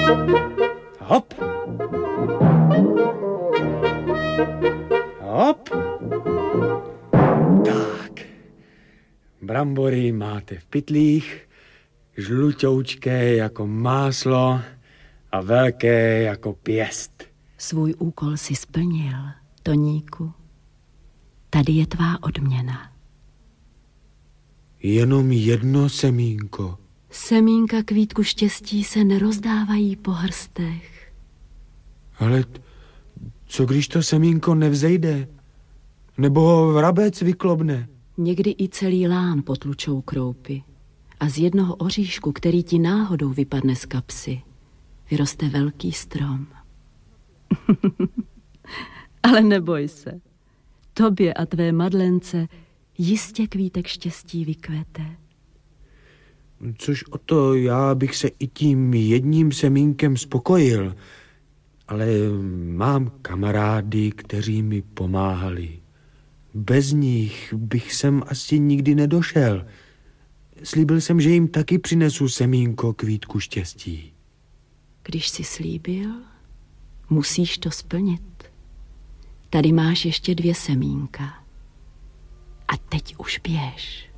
Hop. Hop. Tak. Brambory máte v pytlích, žlutoučké jako máslo a velké jako pěst. Svůj úkol si splnil, Toníku. Tady je tvá odměna. Jenom jedno semínko. Semínka kvítku štěstí se nerozdávají po hrstech. Ale co když to semínko nevzejde? Nebo ho vrabec vyklobne? Někdy i celý lán potlučou kroupy. A z jednoho oříšku, který ti náhodou vypadne z kapsy, vyroste velký strom. Ale neboj se. Tobě a tvé Madlence jistě kvítek štěstí vykvete. Což o to, já bych se i tím jedním semínkem spokojil. Ale mám kamarády, kteří mi pomáhali. Bez nich bych sem asi nikdy nedošel. Slíbil jsem, že jim taky přinesu semínko kvítku štěstí. Když jsi slíbil, musíš to splnit. Tady máš ještě 2 semínka. A teď už běž.